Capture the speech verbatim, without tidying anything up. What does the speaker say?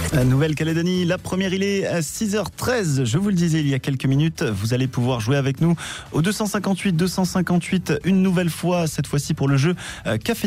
La Nouvelle-Calédonie, la première, il est à six heures treize. Je vous le disais il y a quelques minutes, vous allez pouvoir jouer avec nous au deux cent cinquante-huit deux cent cinquante-huit une nouvelle fois, cette fois-ci pour le jeu Café